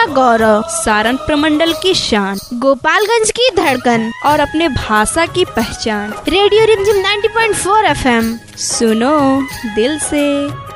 का गौरव, सारण प्रमंडल की शान, गोपालगंज की धड़कन और अपने भाषा की पहचान। रेडियो रिमझिम 90.4 FM, सुनो दिल से।